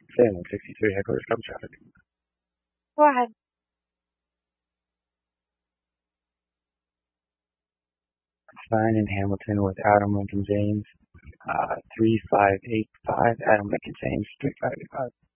Salem 63 headquarters, come traffic. Go ahead. Fine in Hamilton with Adam Lincoln James. 3585 Adam Lincoln James 3585.